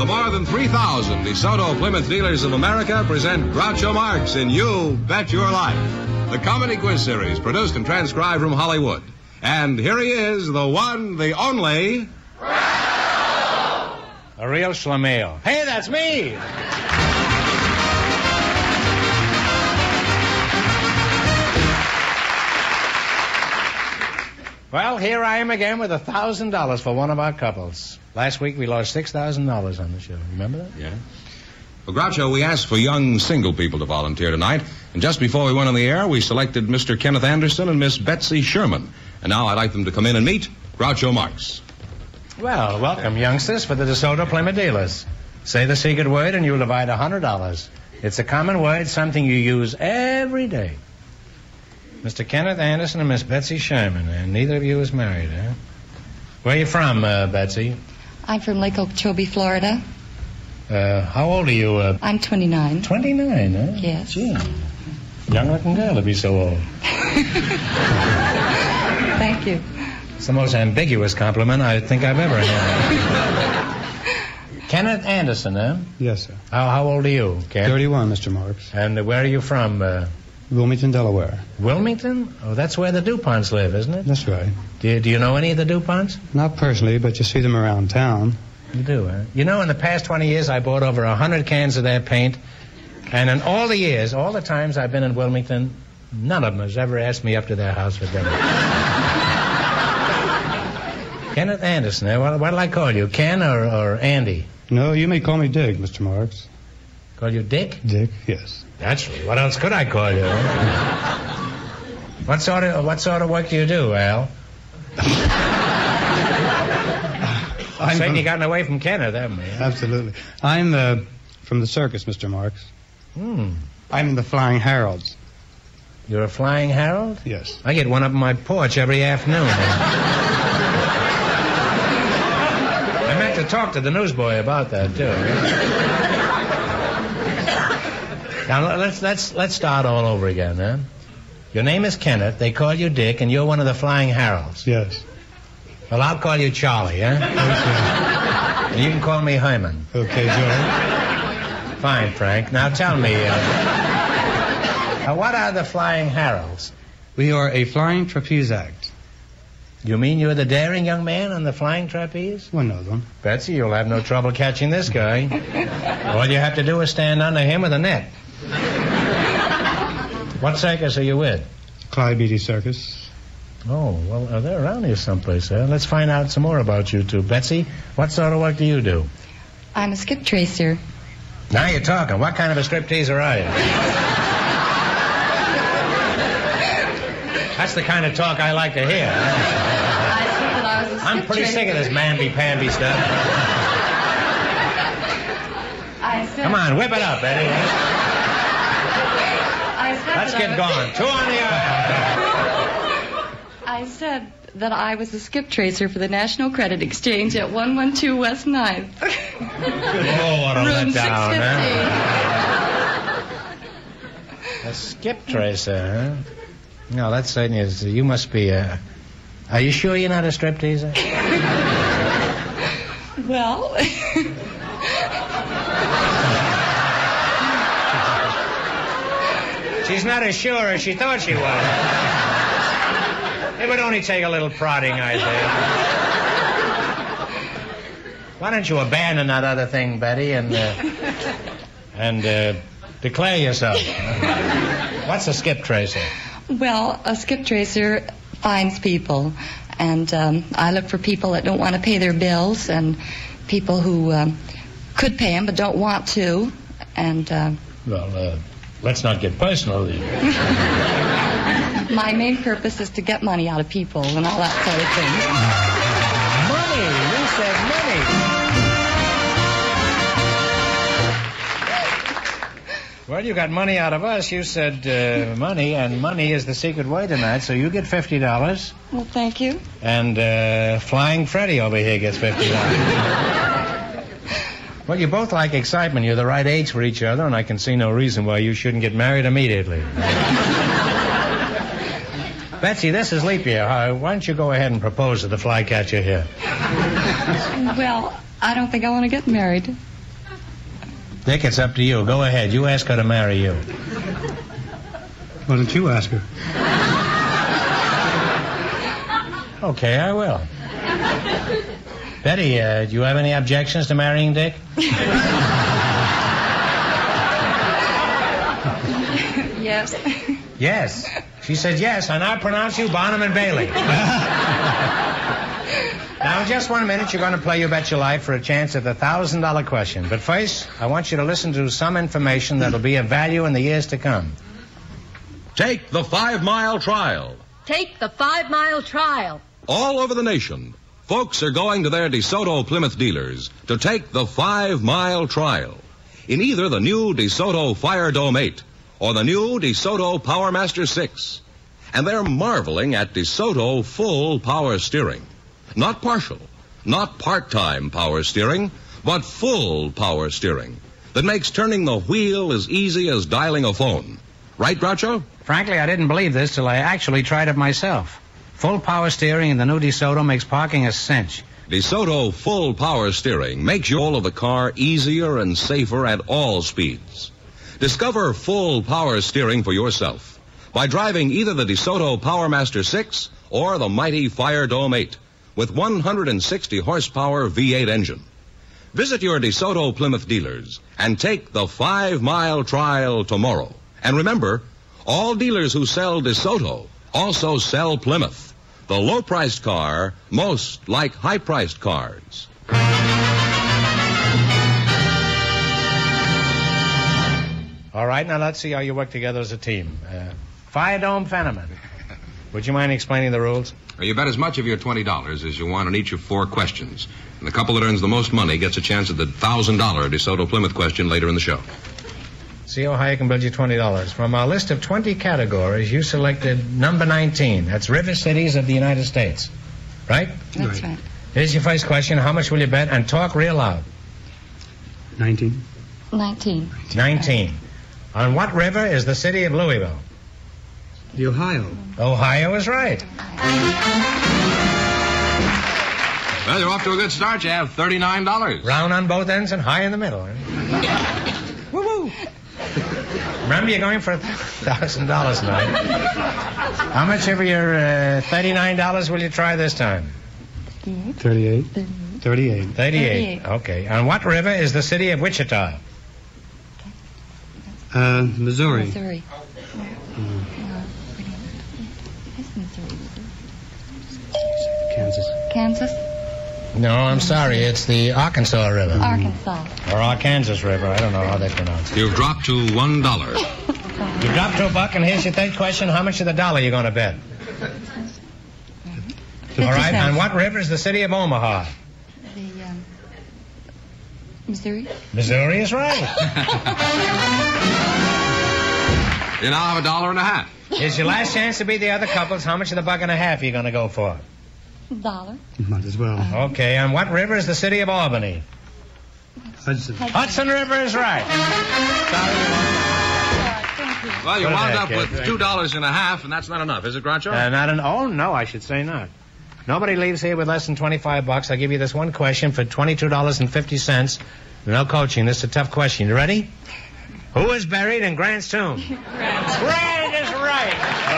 The more than 3,000 DeSoto Plymouth dealers of America present Groucho Marx in You Bet Your Life, the comedy quiz series produced and transcribed from Hollywood. And here he is, the one, the only... Groucho! A real schlemiel. Hey, that's me! Well, here I am again with $1,000 for one of our couples. Last week we lost $6,000 on the show. Remember that? Yeah. Well, Groucho, we asked for young single people to volunteer tonight, and just before we went on the air, we selected Mr. Kenneth Anderson and Miss Betsy Sherman. And now I'd like them to come in and meet Groucho Marx. Well, welcome, youngsters, for the DeSoto Plymouth dealers. Say the secret word and you'll divide $100. It's a common word, something you use every day. Mr. Kenneth Anderson and Miss Betsy Sherman, and neither of you is married, huh? Where are you from, Betsy? I'm from Lake Okeechobee, Florida. How old are you? I'm 29. 29, huh? Yes. Gee. Young-looking girl to be so old. Thank you. It's the most ambiguous compliment I think I've ever had. Kenneth Anderson, huh? Yes, sir. How old are you, Ken? 31, Mr. Marx. And where are you from? Wilmington, Delaware. Wilmington? Oh, that's where the DuPonts live, isn't it? That's right. Do you know any of the DuPonts? Not personally, but you see them around town. You do, huh? You know, in the past 20 years, I bought over 100 cans of their paint. And in all the years, all the times I've been in Wilmington, none of them has ever asked me up to their house for dinner. Kenneth Anderson, eh? What'll I call you, Ken or Andy? No, you may call me Dick, Mr. Marx. Call you Dick? Dick, yes. Naturally. What else could I call you? What sort of work do you do, Al? I've certainly gotten away from Kenneth, haven't we? Absolutely. I'm from the circus, Mr. Marx. I'm in the Flying Heralds. You're a Flying Herald? Yes. I get one up on my porch every afternoon. I meant to talk to the newsboy about that, too. Now, let's start all over again, huh? Your name is Kenneth, they call you Dick, and you're one of the Flying Heralds. Yes. Well, I'll call you Charlie, huh? Okay. And you can call me Herman. Okay, Joe. Fine, Frank. Now tell me, what are the Flying Heralds? We are a flying trapeze act. You mean you're the daring young man on the flying trapeze? One of them. Betsy, you'll have no trouble catching this guy. All you have to do is stand under him with a net. What circus are you with? Clyde Beatty Circus. Oh, well, they're around here someplace, huh? Let's find out some more about you two. Betsy, what sort of work do you do? I'm a skip tracer. Now you're talking. What kind of a stripteaser are you? That's the kind of talk I like to hear. I said that I was a skip I'm pretty tracer. sick of this mamby-pamby stuff. I said, Come on, whip it up, Betty. I said Let's that get going. Two on the aisle. I said that I was a skip tracer for the National Credit Exchange at 112 West 9th. Oh, what a Room letdown, 615. A skip tracer, huh? No, that certainly is. You must be a... Are you sure you're not a stripteaser? Well... She's not as sure as she thought she was. It would only take a little prodding, I think. Why don't you abandon that other thing, Betty, and declare yourself? What's a skip tracer? Well, a skip tracer finds people, and I look for people that don't want to pay their bills, and people who could pay them but don't want to, and... Well, let's not get personal. My main purpose is to get money out of people and all that sort of thing. Money! You said money. Well, you got money out of us. You said money, and money is the secret word tonight, so you get $50. Well, thank you. And Flying Freddy over here gets $50. Well, you both like excitement. You're the right age for each other, and I can see no reason why you shouldn't get married immediately. Betsy, this is leap year. Why don't you go ahead and propose to the flycatcher here? Well, I don't think I want to get married. Dick, it's up to you. Go ahead. You ask her to marry you. Why don't you ask her? Okay, I will. Betty, do you have any objections to marrying Dick? Yes. Yes. She said yes. I now pronounce you Barnum and Bailey. Now, in just 1 minute, you're going to play You Bet Your Life for a chance at the $1,000 question. But first, I want you to listen to some information that'll be of value in the years to come. Take the 5-mile trial. Take the 5-mile trial. All over the nation, folks are going to their DeSoto Plymouth dealers to take the 5-mile trial in either the new DeSoto Fire Dome 8 or the new DeSoto PowerMaster 6. And they're marveling at DeSoto full power steering. Not partial, not part-time power steering, but full power steering that makes turning the wheel as easy as dialing a phone. Right, Groucho? Frankly, I didn't believe this till I actually tried it myself. Full power steering in the new DeSoto makes parking a cinch. DeSoto full power steering makes your roll of the car easier and safer at all speeds. Discover full power steering for yourself by driving either the DeSoto PowerMaster 6 or the mighty Fire Dome 8 with 160 horsepower V8 engine. Visit your DeSoto Plymouth dealers and take the 5-mile trial tomorrow. And remember, all dealers who sell DeSoto also sell Plymouth, the low-priced car most like high-priced cars. All right, now let's see how you work together as a team. Fire Dome Fenneman, would you mind explaining the rules? You bet as much of your $20 as you want on each of 4 questions. And the couple that earns the most money gets a chance at the $1,000 DeSoto Plymouth question later in the show. See how high I can build you $20. From our list of 20 categories, you selected number 19. That's river cities of the United States. Right? That's right. Here's your first question. How much will you bet? And talk real loud. 19. 19. 19. On what river is the city of Louisville? The Ohio. Ohio is right. Well, you're off to a good start. You have $39. Round on both ends and high in the middle. Woo-woo. Remember, you're going for $1,000 tonight. How much of your $39 will you try this time? 38. 38. 38. Okay. On what river is the city of Wichita? Missouri. Missouri. Kansas. Kansas? No, I'm sorry. It's the Arkansas River. Arkansas. Or Arkansas River. I don't know how they pronounce it. You've dropped to $1. You dropped to $1, and here's your third question. How much of the dollar you going to bet? 50 All right. cents. On what river is the city of Omaha? The, Missouri? Missouri is right. You now have $1.50. Here's your last chance to beat the other couples. How much of the $1.50 are you going to go for? $1. Might as well. Okay. On what river is the city of Albany? Hudson. Hudson River is right. Well, you Go wound ahead, up kid. with $2.50, and that's not enough, is it, Groucho? Oh, no, I should say not. Nobody leaves here with less than $25. I'll give you this one question for $22.50. No coaching. This is a tough question. You ready? Who is buried in Grant's tomb? Grant is right.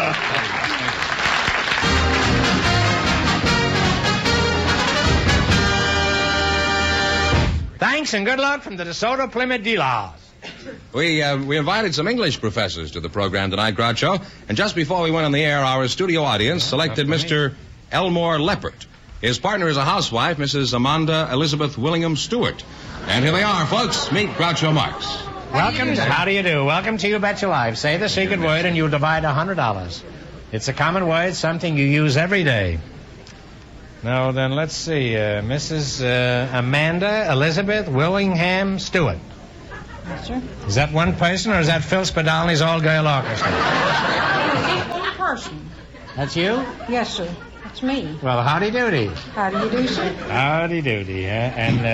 Thanks and good luck from the DeSoto Plymouth dealers. We invited some English professors to the program tonight, Groucho, and just before we went on the air, our studio audience selected Mr. Elmore Leppert. His partner is a housewife, Mrs. Amanda Elizabeth Willingham Stewart. And here they are, folks. Meet Groucho Marx. Welcome. How do you do? Welcome to You Bet Your Life. Say the secret word and you'll divide $100. It's a common word, something you use every day. Now then, let's see. Mrs. Amanda Elizabeth Willingham Stewart. Yes, sir. Is that one person or is that Phil Spadolny's all-girl orchestra? One person. That's you? Yes, sir. That's me. Well, howdy-doody. How do you do, sir? Howdy-doody, huh? And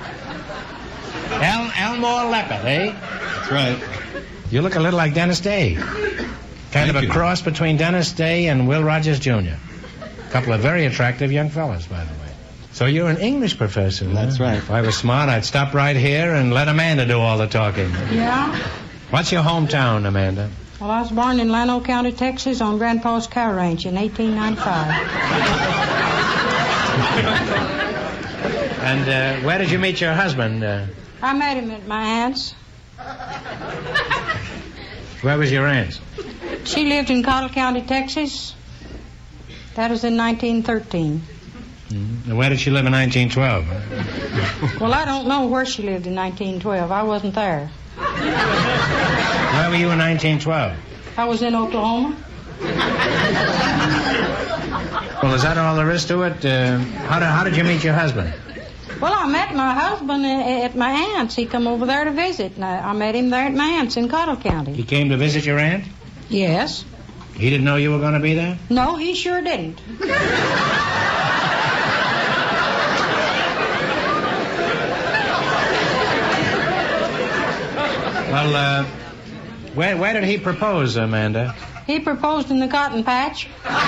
Elmore Leppert, eh? That's right. You look a little like Dennis Day. Kind of a cross between Dennis Day and Will Rogers, Jr. A couple of very attractive young fellas, by the way. So you're an English professor, That's huh? right. If I was smart, I'd stop right here and let Amanda do all the talking. Yeah? What's your hometown, Amanda? Well, I was born in Llano County, Texas, on Grandpa's cow ranch in 1895. And where did you meet your husband? I met him at my aunt's. Where was your aunt? She lived in Cottle County, Texas. That was in 1913. And where did she live in 1912? Well, I don't know where she lived in 1912. I wasn't there. Where were you in 1912? I was in Oklahoma. Well, is that all there is to it? How did you meet your husband? Well, I met my husband at my aunt's. He come over there to visit. And I met him there at my aunt's in Cottle County. He came to visit your aunt? Yes. He didn't know you were going to be there? No, he sure didn't. Well, where did he propose, Amanda? He proposed in the cotton patch.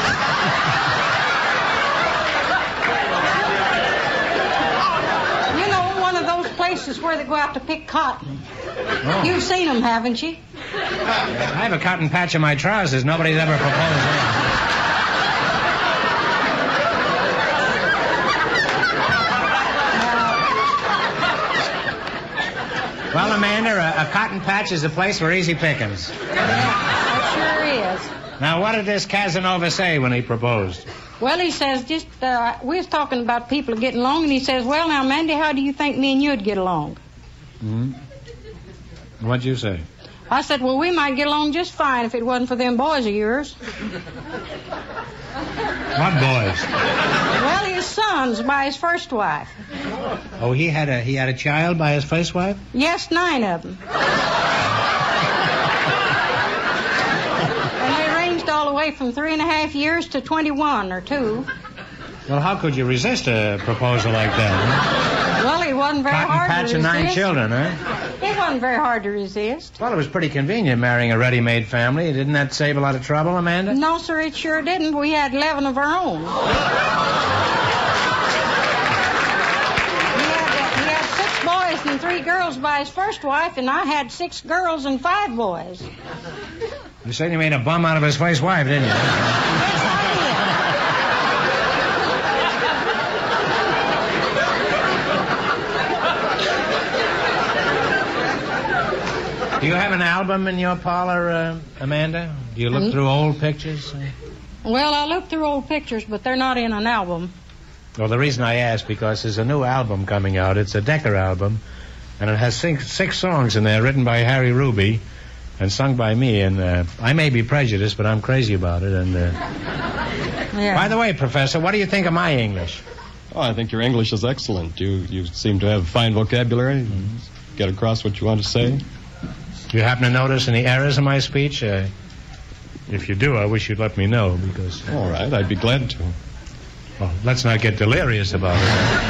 You know, one of those places where they go out to pick cotton. Oh. You've seen them, haven't you? I have a cotton patch in my trousers. Nobody's ever proposed that. Well, Amanda, a cotton patch is a place for easy pickings. It sure is. Now, what did this Casanova say when he proposed? Well, he says, we was talking about people getting along, and he says, well, now, Mandy, how do you think me and you'd get along? Hmm? What'd you say? I said, well, we might get along just fine if it wasn't for them boys of yours. What boys? Well, his sons by his first wife. Oh, he had a child by his first wife? Yes, 9 of them. And they ranged all the way from 3.5 years to 21 or 2. Well, how could you resist a proposal like that? Well, it wasn't very Cotton hard patch to and resist. 9 children, huh? It wasn't very hard to resist. Well, it was pretty convenient marrying a ready-made family. Didn't that save a lot of trouble, Amanda? No, sir, it sure didn't. We had 11 of our own. He had 6 boys and 3 girls by his first wife, and I had 6 girls and 5 boys. You certainly made a bum out of his first wife, didn't you? Yes, I Do you have an album in your parlor, Amanda? Do you look through old pictures? did. Well, I looked through old pictures, but they're not in an album. Well, the reason I ask, because there's a new album coming out. It's a Decker album, and it has 6 songs in there written by Harry Ruby and sung by me. And I may be prejudiced, but I'm crazy about it. And Yeah. by the way, Professor, what do you think of my English? Oh, I think your English is excellent. You seem to have fine vocabulary. Get across what you want to say. Do you happen to notice any errors in my speech? If you do, I wish you'd let me know, because... All right, I'd be glad to. Well, let's not get delirious about it.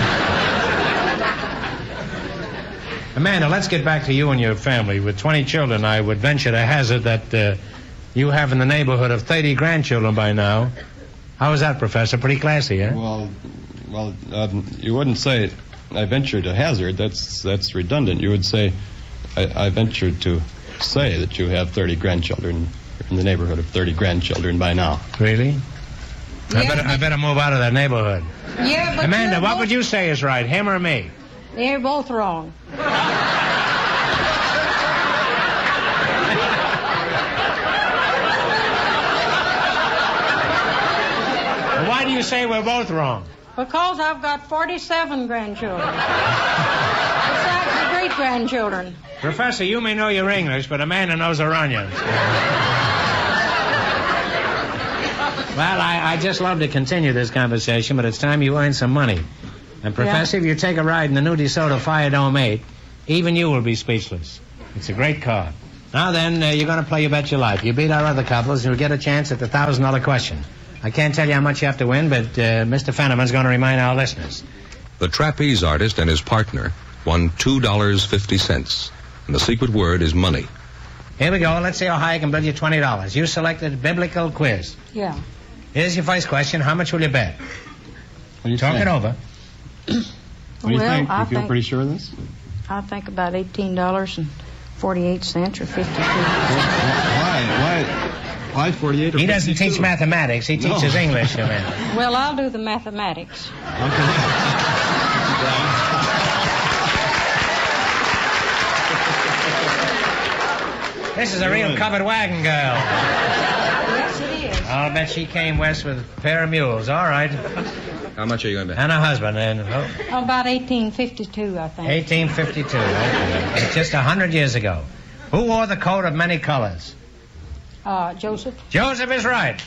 Amanda, let's get back to you and your family. With 20 children, I would venture to hazard that you have in the neighborhood of 30 grandchildren by now. How is that, Professor? Pretty classy, eh? Well, you wouldn't say I venture to hazard. That's redundant. You would say I venture to say that you have 30 grandchildren, in the neighborhood of 30 grandchildren by now. Really? Yeah, I better move out of that neighborhood. Yeah, but Amanda, you're what both- would you say is right, him or me? You're both wrong. Why do you say we're both wrong? Because I've got 47 grandchildren. Besides the great-grandchildren. Professor, you may know your English, but Amanda knows her onions. Well, I just love to continue this conversation, but it's time you earn some money. And, Professor, if you take a ride in the new DeSoto Fire Dome 8, even you will be speechless. It's a great car. Now then, you're going to play You Bet Your Life. You beat our other couples, and you'll get a chance at the $1,000 question. I can't tell you how much you have to win, but Mr. Fenneman's going to remind our listeners. The trapeze artist and his partner won $2.50, and the secret word is money. Here we go. Let's see how high I can build you $20. You selected Biblical Quiz. Yeah. Here's your first question. How much will you bet? What do you Talk say? it over. What do you think? I You feel think- pretty sure of this? I think about $18.48 or 52. Why 48 or He doesn't 52? teach mathematics. He teaches No. English, you mean. Well, I'll do the mathematics. This is a real covered wagon girl. Yes, it is. I'll bet she came west with a pair of mules. All right. How much are you going to bet? And a husband. And About 1852, I think. 1852. Okay. It's just 100 years ago. Who wore the coat of many colors? Joseph. Joseph is right.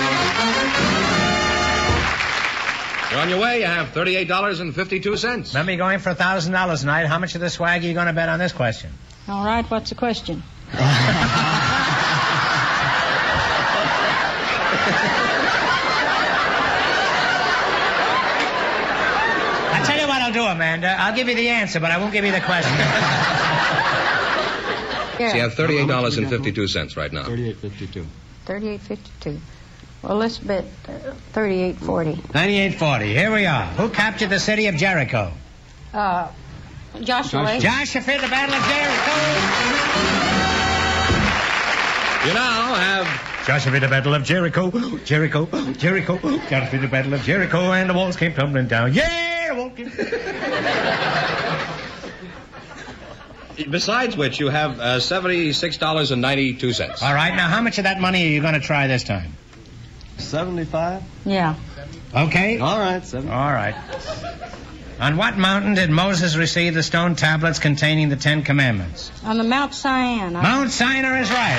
You're on your way. You have $38.52. Remember, you're going for $1,000 tonight. How much of the swag are you going to bet on this question? All right, what's the question? I tell you what I'll do, Amanda. I'll give you the answer, but I won't give you the question. So you have $38.52 right now. 38.52. 38.52. Well, let's bet 38.40. 98.40. Here we are. Who captured the city of Jericho? Joshua. Joshua fit the Battle of Jericho. You now have Joshua fit the Battle of Jericho. Jericho. Joshua fit the Battle of Jericho, and the walls came tumbling down. Yeah, the walls came... Besides which, you have $76.92. All right, now how much of that money are you going to try this time? 75? Yeah. Okay? All right, 7. All right. On what mountain did Moses receive the stone tablets containing the Ten Commandments? On the Mount Sinai. Mount Sinai is right.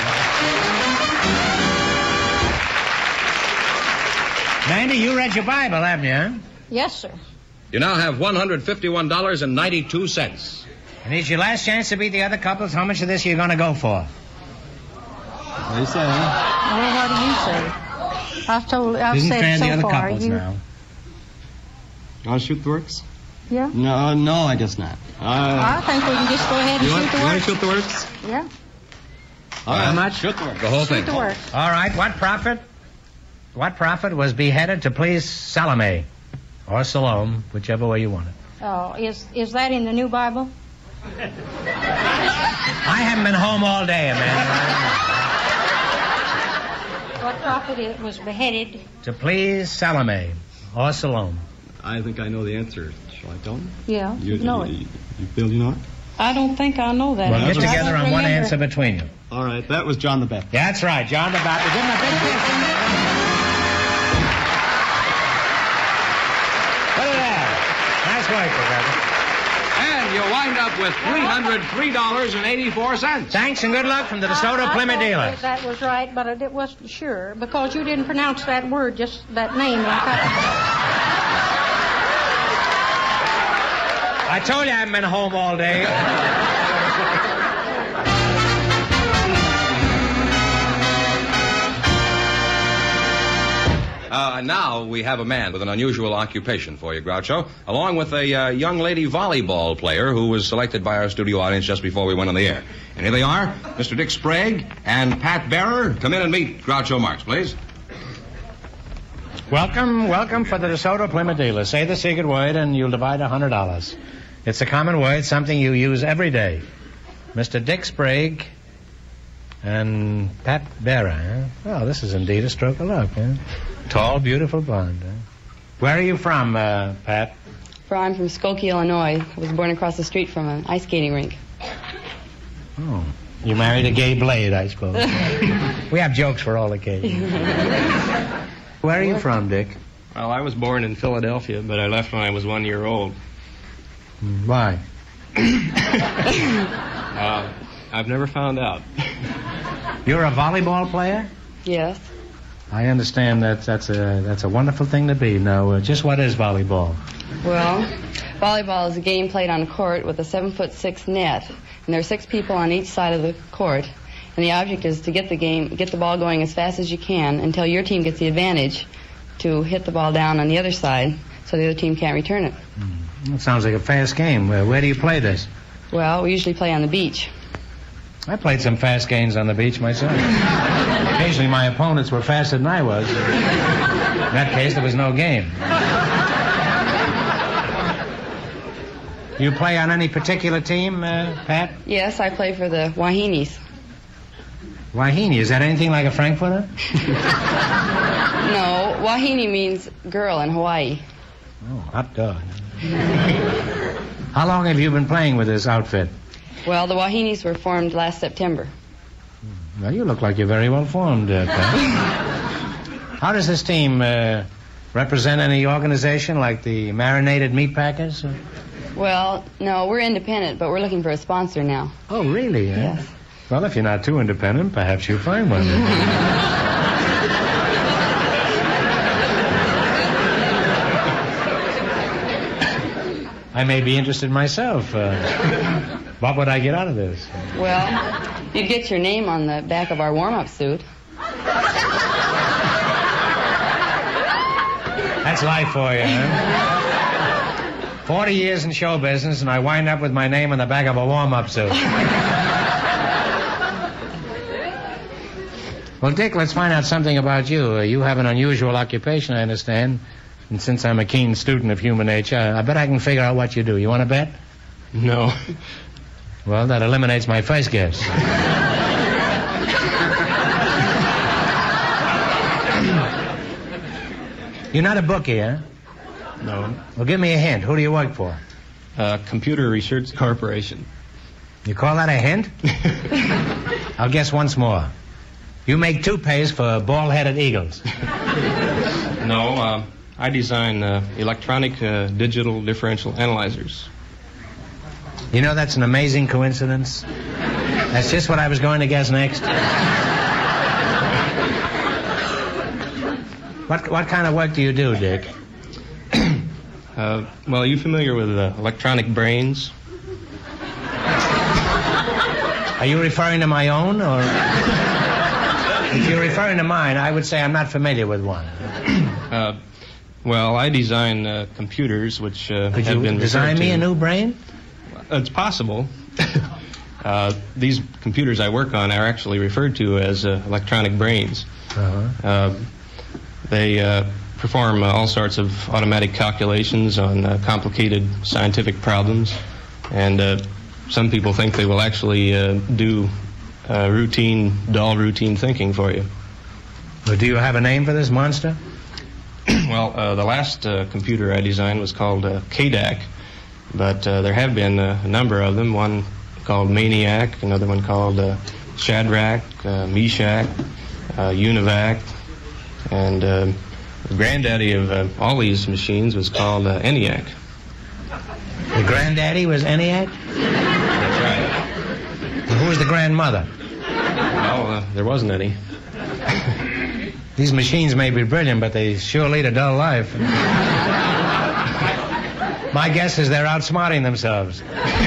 Mandy, you read your Bible, haven't you? Huh? Yes, sir. You now have $151.92. And it's your last chance to beat the other couples. How much of this are you going to go for? What do you say, huh? Well, what do you say? I've Isn't said fair so the other far. couples You, now. You want to shoot the works? Yeah. No, I guess not. I think we can just go ahead and You shoot the want to works. shoot the works? Yeah. All right. How much? Shoot the works. The whole Shoot thing. the works. All right, what prophet was beheaded to please Salome or Salome, whichever way you want it? Oh, is that in the New Bible? I haven't been home all day, Amanda. What prophet it was beheaded? To please Salome or Salome. I think I know the answer. Shall I tell him? Yeah, You know it. You feel you know it? I don't think I know that. Well, get answer. I together don't on one remember. answer between you. All right, that was John the Baptist. Yeah, that's right, John the Baptist. Give him a big kiss. Put it there. Nice work, Professor. And you'll wind up with $303.84. Thanks and good luck from the DeSoto I Plymouth thought dealers. that was right, but I wasn't sure because you didn't pronounce that word, just that name like I told you I haven't been home all day. Now we have a man with an unusual occupation for you, Groucho, along with a young lady volleyball player who was selected by our studio audience just before we went on the air. And here they are, Mr. Dick Sprague and Pat Bearer. Come in and meet Groucho Marx, please. Welcome for the DeSoto Plymouth dealers. Say the secret word and you'll divide $100. It's a common word, something you use every day. Mr. Dick Sprague and Pat Bearer. Huh? Well, this is indeed a stroke of luck. Huh? Tall, beautiful blonde. Huh? Where are you from, Pat? I'm from Skokie, Illinois. I was born across the street from an ice skating rink. Oh, you married a gay blade, I suppose. We have jokes for all occasions. Where are you from, Dick? Well, I was born in Philadelphia, but I left when I was 1 year old. Why? I've never found out. You're a volleyball player? Yes. I understand that's a wonderful thing to be. Now, just what is volleyball? Well, volleyball is a game played on a court with a 7'6" net, and there are 6 people on each side of the court. And the object is to get the ball going as fast as you can until your team gets the advantage to hit the ball down on the other side, so the other team can't return it. That sounds like a fast game. Where do you play this? Well, we usually play on the beach. I played some fast games on the beach myself. Occasionally my opponents were faster than I was. In that case, there was no game. You play on any particular team, Pat? Yes, I play for the Wahinis. Wahini, is that anything like a Frankfurter? No, Wahini means girl in Hawaii. Oh, hot dog. How long have you been playing with this outfit? Well, the Wahinis were formed last September. Well, you look like you're very well formed, Pat. How does this team represent any organization like the Marinated Meat Packers? Well, no, we're independent, but we're looking for a sponsor now. Oh, really? Yes. Well, if you're not too independent, perhaps you'll find one. I may be interested myself. What would I get out of this? Well, you'd get your name on the back of our warm-up suit. That's life for you, huh? 40 years in show business, and I wind up with my name on the back of a warm-up suit. Well, Dick, let's find out something about you. You have an unusual occupation, I understand. And since I'm a keen student of human nature, I bet I can figure out what you do. You want to bet? No. Well, that eliminates my first guess. You're not a bookie, huh? No. Well, give me a hint. Who do you work for? Computer Research Corporation. You call that a hint? I'll guess once more. You make toupees for bald-headed eagles. No, I design electronic digital differential analyzers. You know, that's an amazing coincidence. That's just what I was going to guess next. What kind of work do you do, Dick? Well, are you familiar with electronic brains? Are you referring to my own, or... If you're referring to mine, I would say I'm not familiar with one. Well, I design computers which have Could you been design me a new brain? It's possible. These computers I work on are actually referred to as electronic brains. Uh-huh. They perform all sorts of automatic calculations on complicated scientific problems, and some people think they will actually do dull routine thinking for you. Well, do you have a name for this monster? Well, the last computer I designed was called KDAC, but there have been a number of them. One called Maniac, another one called Shadrach, Meshach, Univac, and the granddaddy of all these machines was called ENIAC. The granddaddy was ENIAC? That's right. And who was the grandmother? Well, there wasn't any. These machines may be brilliant, but they sure lead a dull life. My guess is they're outsmarting themselves.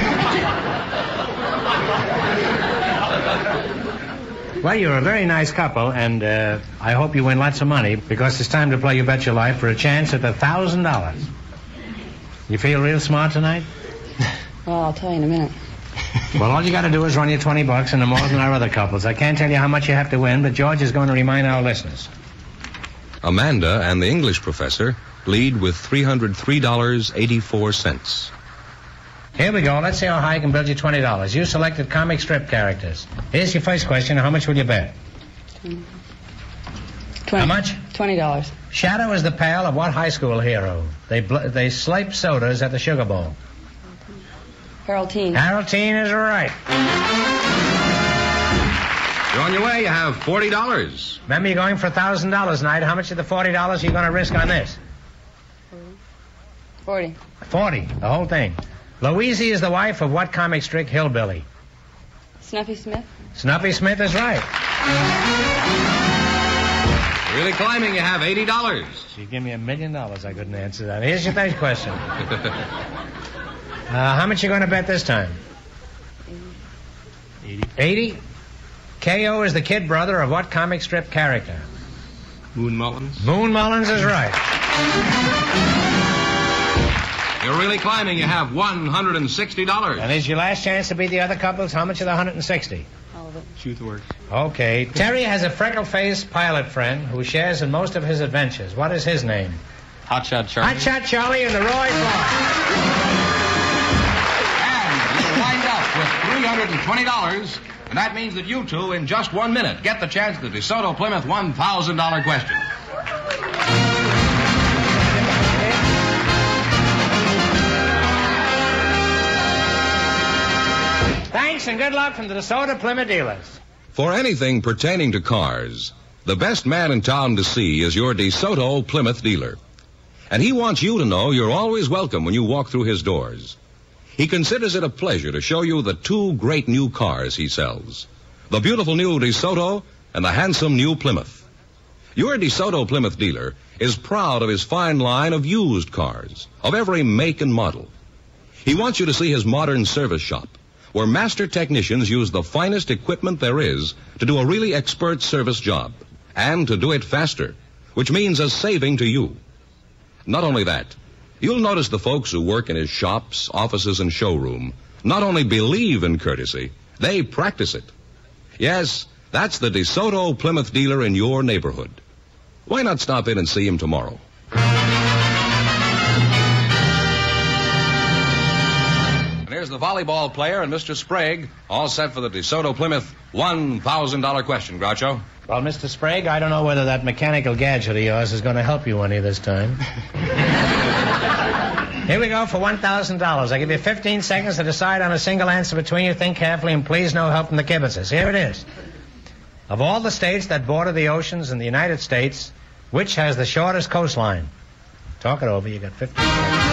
Well, you're a very nice couple, and I hope you win lots of money, because it's time to play You Bet Your Life for a chance at $1,000. You feel real smart tonight? Well, I'll tell you in a minute. Well, all you got to do is run your 20 bucks, and no more than our other couples. I can't tell you how much you have to win, but George is going to remind our listeners. Amanda and the English professor lead with $303.84. Here we go. Let's see how high I can build you $20. You selected comic strip characters. Here's your first question. How much will you bet? How much? $20. Shadow is the pal of what high school hero? They slipe sodas at the Sugar Bowl. Harold Teen. Harold Teen is right. You're on your way. You have $40. Remember, you're going for $1,000 tonight. How much of the $40 are you going to risk on this? 40. 40, the whole thing. Louise is the wife of what comic strip hillbilly? Snuffy Smith. Snuffy Smith is right. Really climbing. You have $80. You give me $1 million, I couldn't answer that. Here's your third question. How much you going to bet this time? 80? K.O. is the kid brother of what comic strip character? Moon Mullins. Moon Mullins is right. You're really climbing. You have $160. And here's your last chance to beat the other couples. How much of the 160? All of it. Truth works. Okay. Terry has a freckle-faced pilot friend who shares in most of his adventures. What is his name? Hotshot Charlie. Hotshot Charlie and the Roy Boys. $320, and that means that you two, in just 1 minute, get the chance at the DeSoto Plymouth $1,000 question. Thanks and good luck from the DeSoto Plymouth dealers. For anything pertaining to cars, the best man in town to see is your DeSoto Plymouth dealer. And he wants you to know you're always welcome when you walk through his doors. He considers it a pleasure to show you the two great new cars he sells, the beautiful new DeSoto and the handsome new Plymouth. Your DeSoto Plymouth dealer is proud of his fine line of used cars, of every make and model. He wants you to see his modern service shop, where master technicians use the finest equipment there is to do a really expert service job, and to do it faster, which means a saving to you. Not only that, you'll notice the folks who work in his shops, offices, and showroom not only believe in courtesy, they practice it. Yes, that's the DeSoto Plymouth dealer in your neighborhood. Why not stop in and see him tomorrow? And here's the volleyball player and Mr. Sprague, all set for the DeSoto Plymouth $1,000 question, Groucho. Well, Mr. Sprague, I don't know whether that mechanical gadget of yours is going to help you any this time. Here we go for $1,000. I give you 15 seconds to decide on a single answer between you. Think carefully, and please no help from the kibitzers. Here it is. Of all the states that border the oceans in the United States, which has the shortest coastline? Talk it over. You got 15 seconds.